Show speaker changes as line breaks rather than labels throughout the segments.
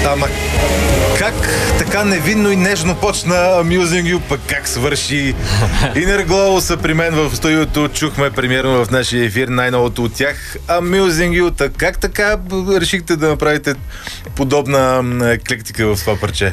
Ама как така невинно и нежно почна Amusing You, пък как свърши? Inner Glow са при мен в студиото. Чухме премиерно в нашия ефир най-новото от тях Amusing You. Как така решихте да направите подобна еклектика в това парче?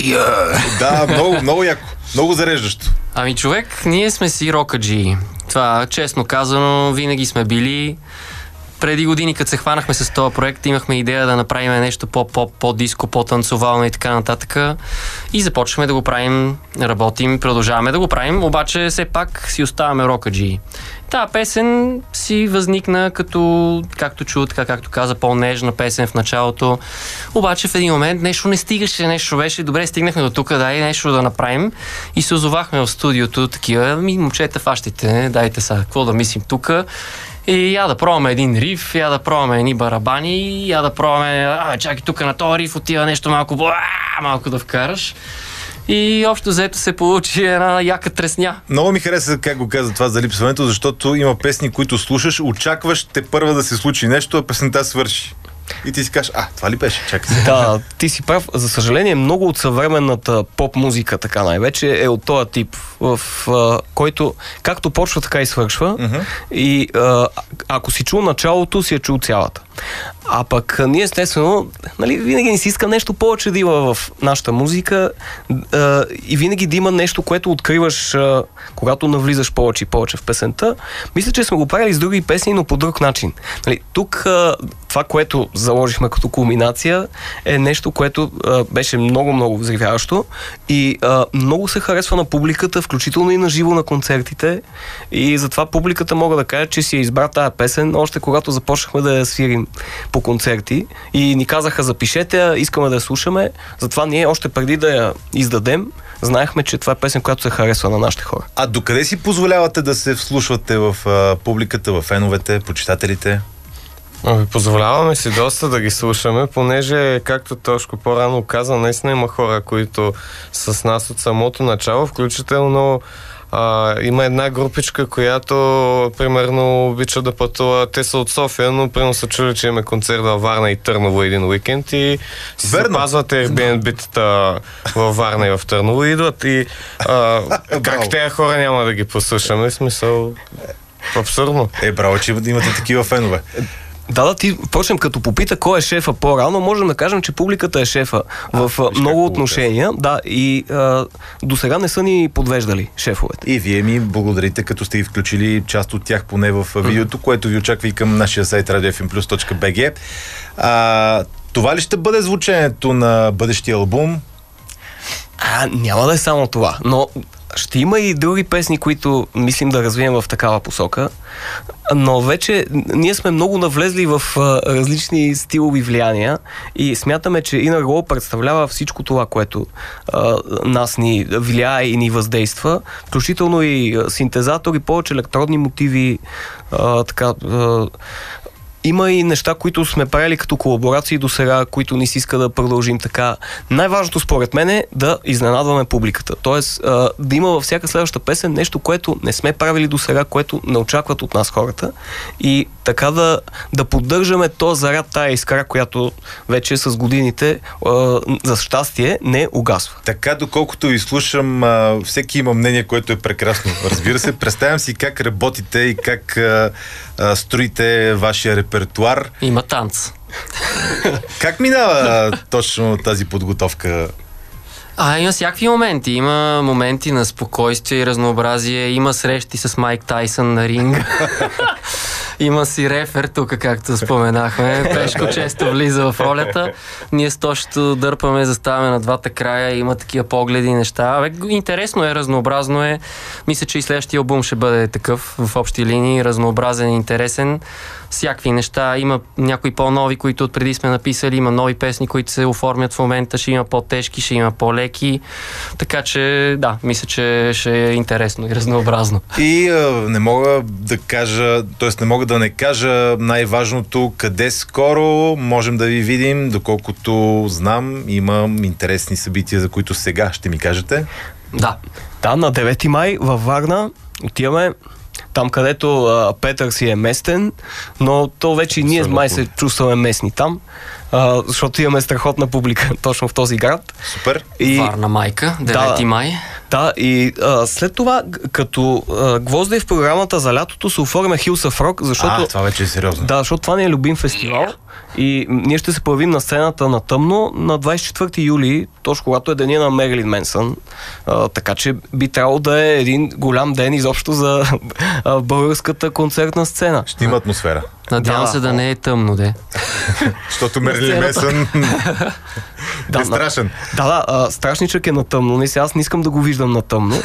Да, много яко. Много зареждащо.
Ами човек, ние сме си рокаджи. Това, честно казано, винаги сме били. Преди години, като се хванахме с този проект, имахме идея да направим нещо по-поп, по-диско, по-танцовално и така нататък. И започваме да го правим, работим, продължаваме да го правим, обаче все пак си оставаме рокаджи. Тая песен си възникна като, както чу, така както каза, по-нежна песен в началото. Обаче в един момент нещо не стигаше, нещо беше. Добре, стигнахме до тук, дай нещо да направим. И се озовахме в студиото, такива, момчета, фащите, дайте сега, какво да мислим тук. И я да пробваме един риф, я да пробваме едни барабани, я да пробваме, чакай тук на този риф отива нещо малко да вкараш. И общо взето се получи една яка тресня.
Много ми хареса как го каза това за липсването, защото има песни, които слушаш, очакваш те първа да се случи нещо, а песента свърши. И ти си кажеш, това ли беше? Чакай се.
Да, ти си прав. За съжаление, много от съвременната поп-музика, така най-вече, е от този тип, в който както почва, така и свършва. И ако си чул началото, си е чул цялата. А пък ние естествено, винаги ни си иска нещо повече да има в нашата музика и винаги да има нещо, което откриваш, когато навлизаш повече и повече в песента. Мисля, че сме го правили с други песни, но по друг начин. Тук това, което заложихме като кулминация, е нещо, което беше много взривяващо и много се харесва на публиката, включително и на живо на концертите, и затова публиката мога да кажа, че си е избра тая песен още когато започнахме да я свирим по концерти и ни казаха: запишете я, искаме да я слушаме. Затова ние още преди да я издадем, знаехме, че това е песен, която се харесва на нашите хора.
А докъде си позволявате да се вслушвате в публиката, в феновете, почитателите?
Позволяваме си доста да ги слушаме, понеже, както Тошко по-рано каза, наистина има хора, които с нас от самото начало, включително има една групичка, която примерно обича да пътува. Те са от София, но примерно са чули, че има концерт във Варна и Търново един уикенд и си запазват Airbnb-тата във Варна и в Търново и идват и как тези хора няма да ги послушаме, в смисъл абсурдно.
Браво, че имате такива фенове.
Да, ти, впрочем, като попита кой е шефа по-рано, можем да кажем, че публиката е шефа в много отношения. Да, и до сега не са ни подвеждали шефовете.
И вие ми благодарите, като сте ги включили част от тях поне в видеото, което ви очаква и към нашия сайт radiofmplus.bg. Това ли ще бъде звученето на бъдещия албум?
Няма да е само това, но ще има и други песни, които мислим да развием в такава посока, но вече ние сме много навлезли в различни стилови влияния и смятаме, че Inner Glow представлява всичко това, което нас ни влияе и ни въздейства, включително и синтезатори, повече електронни мотиви, има и неща, които сме правили като колаборации до сега, които ни си иска да продължим така. Най-важното според мен е да изненадваме публиката. Тоест да има във всяка следваща песен нещо, което не сме правили до сега, което не очакват от нас хората. И така да поддържаме този заряд, тая искра, която вече с годините за щастие не угасва.
Така, доколкото ви слушам, всеки има мнение, което е прекрасно. Разбира се, представям си как работите и как строите вашия репертуар.
Има танц.
Как минава точно тази подготовка?
Има всякакви моменти. Има моменти на спокойствие и разнообразие. Има срещи с Майк Тайсън на ринга. Има си рефер тук, както споменахме. Пешко често влиза в ролята. Ние с Тошето дърпаме, заставаме на двата края. Има такива погледи и неща. Интересно е, разнообразно е. Мисля, че и следващия албум ще бъде такъв в общи линии. Разнообразен и интересен. Всякакви неща. Има някои по-нови, които отпреди сме написали. Има нови песни, които се оформят в момента. Ще има по-тежки, ще има по-леки. Така че, да, мисля, че ще е интересно и разнообразно.
И не мога да кажа, т.е. не мога да не кажа най-важното, къде скоро можем да ви видим, доколкото знам, има интересни събития, за които сега ще ми кажете.
Да, на 9 май във Варна отиваме там, където Петър си е местен, но то вече и ние май се чувстваме местни там. защото имаме страхотна публика точно в този град.
Супер.
И,
Варна майка, 9 май.
Да, и след това, като гвозда в програмата за лятото, се оформя Hills of Rock, защото...
това вече е сериозно.
Да, защото това ни е любим фестивал и ние ще се появим на сцената на тъмно на 24 юли, точно когато е деня на Мерилин Менсън. Така че би трябвало да е един голям ден изобщо за българската концертна сцена.
Ще има атмосфера.
Надявам се да не е тъмно, де.
Защото Мерилин Менсън е страшен.
Страшничък е на тъмно. Аз не искам да го виждам на тъмно.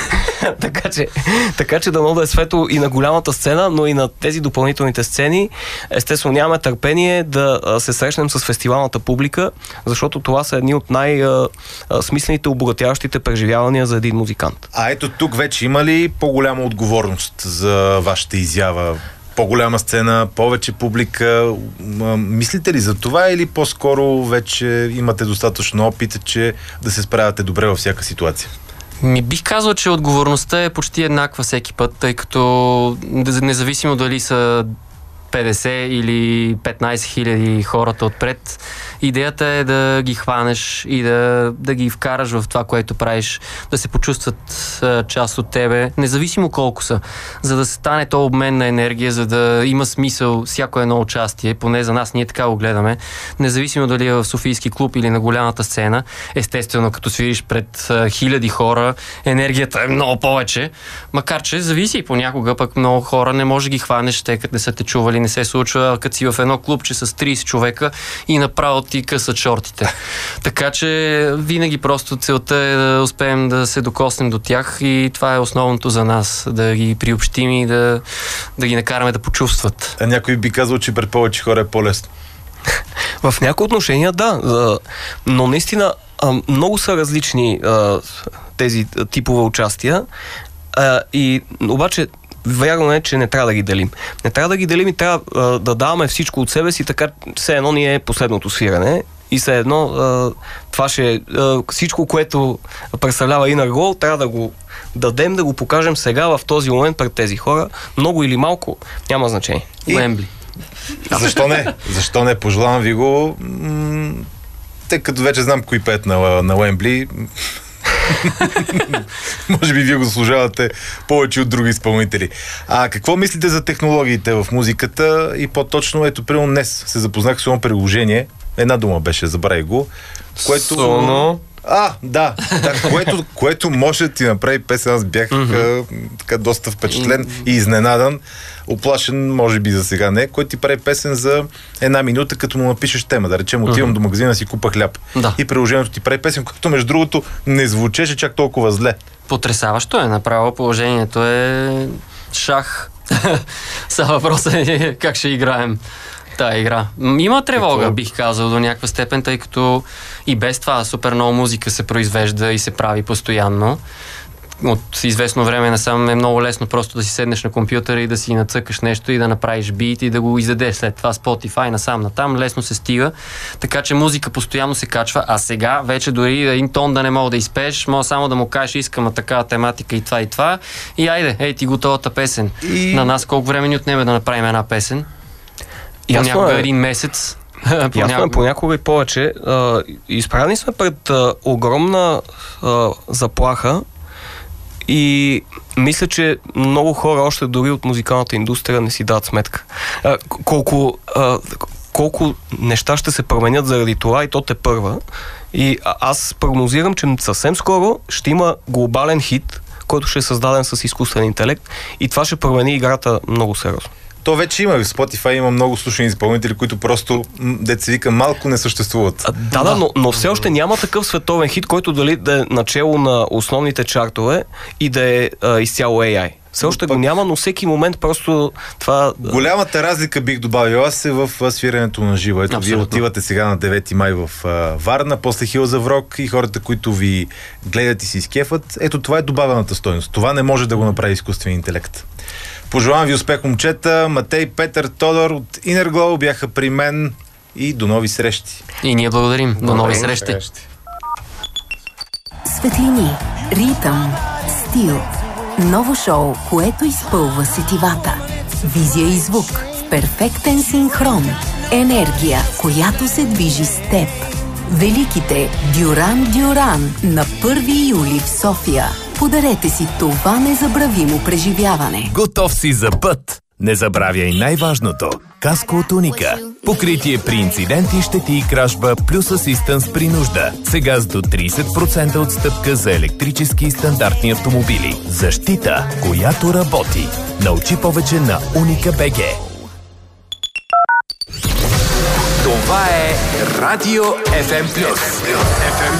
така че дано да е светло и на голямата сцена, но и на тези допълнителните сцени. Естествено, нямаме търпение да се срещнем с фестивалната публика, защото това са едни от най-смислените, обогатяващите преживявания за един музикант.
А ето тук вече има ли по-голяма отговорност за вашата изява? По-голяма сцена, повече публика. Мислите ли за това или по-скоро вече имате достатъчно опит, че да се справяте добре във всяка ситуация?
Бих казал, че отговорността е почти еднаква всеки път, тъй като независимо дали са 50 или 15 хиляди хората отпред, идеята е да ги хванеш и да ги вкараш в това, което правиш, да се почувстват част от тебе, независимо колко са, за да стане то обмен на енергия, за да има смисъл всяко едно участие, поне за нас ние така го гледаме, независимо дали е в Софийски клуб или на голямата сцена. Естествено, като свириш пред хиляди хора, енергията е много повече, макар че зависи понякога, пък много хора не може да ги хванеш, тъй като не са те чували, не се случва, като си в едно клубче с 30 човека и направо ти късат шортите. Така че винаги просто целта е да успеем да се докоснем до тях и това е основното за нас, да ги приобщим и да ги накараме да почувстват.
А някой би казал, че пред повече хора е по-лесно.
В някои отношения да, но наистина много са различни тези типове участия и обаче вярно е, че не трябва да ги делим. Не трябва да ги делим и трябва да даваме всичко от себе си, така все едно ни е последното свиране и все едно това ще е всичко, което представлява Inner Glow, трябва да го дадем, да го покажем сега в този момент пред тези хора. Много или малко, няма значение.
Уембли.
Защо не? Защо не? Пожелавам ви го. Тъй като вече знам кои пеят на Уембли. Може би вие го заслужавате повече от други изпълнители. А какво мислите за технологиите в музиката и по-точно, ето, примерно днес се запознах с едно приложение, една дума беше, забравяй го, което... което може да ти направи песен. Аз бях така доста впечатлен и изненадан, оплашен, може би за сега не, който ти прави песен за една минута, като му напишеш тема. Да речем, отивам до магазина да си купа хляб. Да. И приложението ти прави песен, което между другото не звучеше чак толкова зле.
Потресаващо е, направо положението е шах. Сега въпросът е как ще играем тая игра. Има тревога, бих казал, до някаква степен, тъй като и без това супер много музика се произвежда и се прави постоянно. От известно време насам е много лесно просто да си седнеш на компютъра и да си нацъкаш нещо и да направиш бит и да го издадеш след това Spotify насам натам, лесно се стига. Така че музика постоянно се качва, а сега вече дори един тон да не мога да изпееш, мога само да му кажеш искам такава тематика и това и айде, ей ти готовата песен. На нас колко време ни отнеме да направим една песен? Понякога един месец.
Понякога и повече. Изправени сме пред огромна заплаха и мисля, че много хора още дори от музикалната индустрия не си дадат сметка. Колко неща ще се променят заради това и то тепърва. И аз прогнозирам, че съвсем скоро ще има глобален хит, който ще е създаден с изкуствен интелект и това ще промени играта много сериозно.
То вече има. В Spotify има много слушани изпълнители, които просто, деца вика, малко не съществуват.
Но все още няма такъв световен хит, който дали да е начало на основните чартове и да е изцяло AI. Все още го няма, но всеки момент просто това...
Голямата разлика, бих добавил аз, е в свирането на живо. Ето, вие отивате сега на 9 май в Варна, после Hills of Rock и хората, които ви гледат и си изкефат. Ето, това е добавената стойност. Това не може да го направи изкуствен интелект. Пожелавам ви успех, момчета. Матей, Петър, Тодор от Inner Glow бяха при мен и до нови срещи.
И ние благодарим. До нови срещи.
Светлини, ритъм, стил. Ново шоу, което изпълва сетивата. Визия и звук в перфектен синхрон. Енергия, която се движи с теб. Великите Дюран Дюран на 1 юли в София. Подарете си това незабравимо преживяване.
Готов си за път! Не забравяй най-важното – каско от Уника. Покритие при инциденти, щети и кражба плюс асистенс при нужда. Сега с до 30% отстъпка за електрически и стандартни автомобили. Защита, която работи. Научи повече на Unica.bg.
Това е Радио FM+.